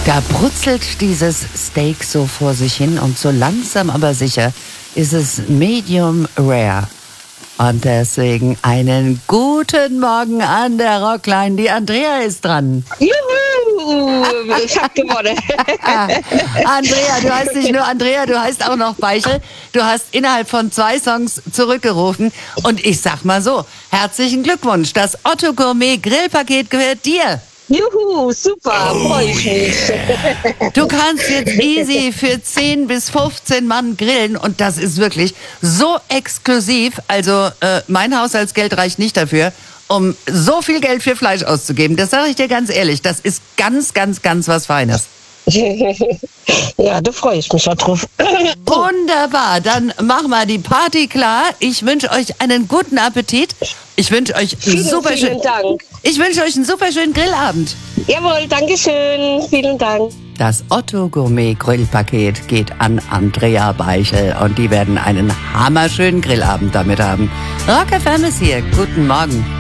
Da brutzelt dieses Steak so vor sich hin und so langsam aber sicher ist es medium rare. Und deswegen einen guten Morgen an der Rockline. Die Andrea ist dran. Juhu, ich hab gewonnen. Andrea, du heißt nicht nur Andrea, du heißt auch noch Beichel. Du hast innerhalb von 2 Songs zurückgerufen. Und ich sag mal so, herzlichen Glückwunsch. Das Otto Gourmet Grillpaket gehört dir. Juhu, super, freue ich mich. Du kannst jetzt easy für 10 bis 15 Mann grillen und das ist wirklich so exklusiv. Also mein Haushaltsgeld reicht nicht dafür, um so viel Geld für Fleisch auszugeben. Das sage ich dir ganz ehrlich. Das ist ganz, ganz, ganz was Feines. Ja, da freue ich mich auch drauf. Wunderbar, dann machen wir die Party klar. Ich wünsche euch einen guten Appetit. Ich wünsche euch Vielen Dank. Ich wünsche euch einen super schönen Grillabend. Jawohl, dankeschön. Vielen Dank. Das Otto Gourmet Grillpaket geht an Andrea Beichel und die werden einen hammerschönen Grillabend damit haben. Rock FM ist hier. Guten Morgen.